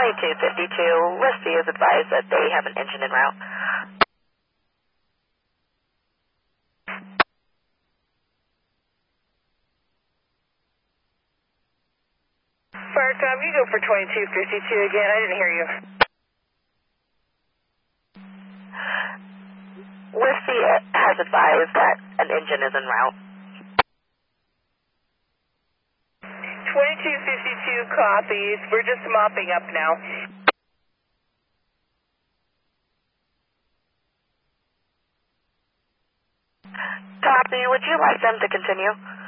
2252, Whiskey is advised that they have an engine en route. Firecom, you go for 2252 again. I didn't hear you. Whiskey has advised that an engine is en route. 2252 copies. We're just mopping up now. Copy. Would you like them to continue?